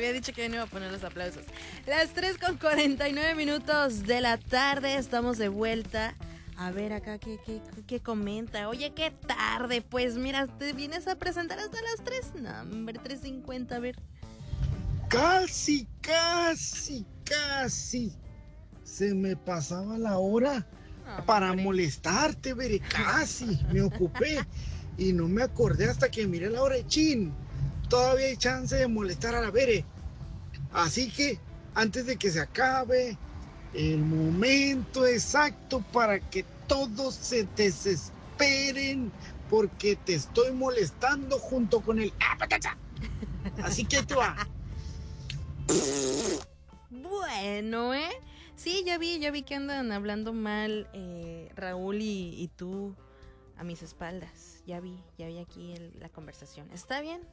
Había dicho que no iba a poner los aplausos. Las 3:49 de la tarde, estamos de vuelta. A ver acá, ¿qué comenta? Oye, qué tarde, pues mira, ¿te vienes a presentar hasta las 3? No, hombre, 3:50, a ver. Casi. Se me pasaba la hora para molestarte, Bere, casi. Me ocupé y no me acordé hasta que miré la hora de chin. Todavía hay chance de molestar a la Bere. Así que, antes de que se acabe el momento exacto para que todos se desesperen, porque te estoy molestando junto con el... Así que ahí te va. Bueno, sí, ya vi que andan hablando mal Raúl y tú a mis espaldas. Ya vi aquí la conversación. Está bien.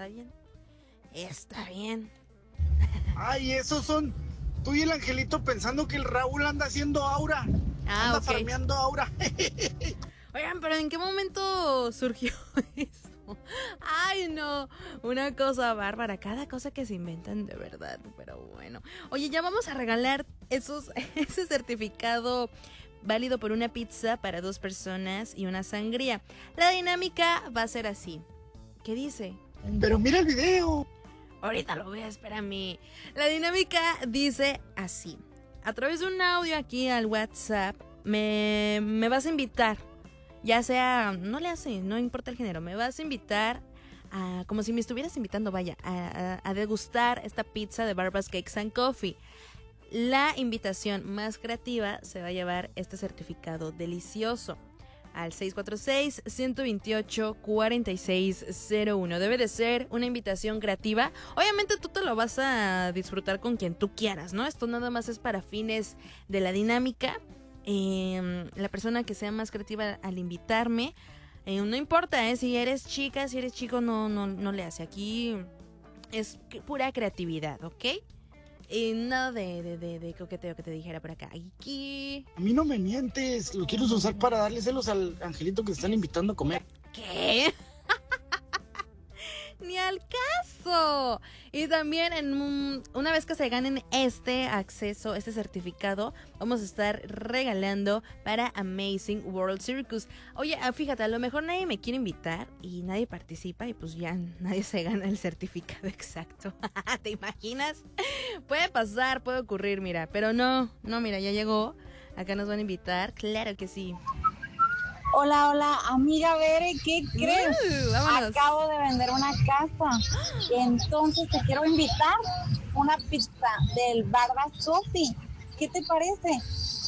Ay, esos son tú y el angelito pensando que el Raúl anda haciendo aura. Anda ok. farmeando aura. Oigan, pero ¿en qué momento surgió eso? Ay, no, una cosa bárbara, cada cosa que se inventan de verdad, pero bueno. Oye, ya vamos a regalar ese certificado válido por una pizza para 2 personas y una sangría. La dinámica va a ser así. ¿Qué dice? Pero mira el video. Ahorita lo veo, espérame. La dinámica dice así. A través de un audio aquí al WhatsApp, me vas a invitar. Ya sea, no importa el género, me vas a invitar a, como si me estuvieras invitando, vaya, a degustar esta pizza de Barbas Cakes and Coffee. La invitación más creativa se va a llevar este certificado delicioso al 646-128-4601. Debe de ser una invitación creativa. Obviamente tú te lo vas a disfrutar con quien tú quieras, ¿no? Esto nada más es para fines de la dinámica. La persona que sea más creativa al invitarme, no importa, si eres chica, si eres chico, no le hace. Aquí es pura creatividad, ¿ok? Nada de coqueteo que te dijera por acá. Aquí. A mí no me mientes, lo quiero usar para darle celos al angelito que están invitando a comer. ¿Qué? Ni al caso. Y también una vez que se ganen este acceso, este certificado, vamos a estar regalando para Amazing World Circus. Oye, fíjate, a lo mejor nadie me quiere invitar y nadie participa y pues ya nadie se gana el certificado exacto. ¿Te imaginas? Puede pasar, puede ocurrir, mira, pero no, mira, ya llegó. Acá nos van a invitar, claro que sí. Hola, amiga Bere, ¿qué crees? Vámonos. Acabo de vender una casa y entonces te quiero invitar una pizza del Barbas Coffee. ¿Qué te parece?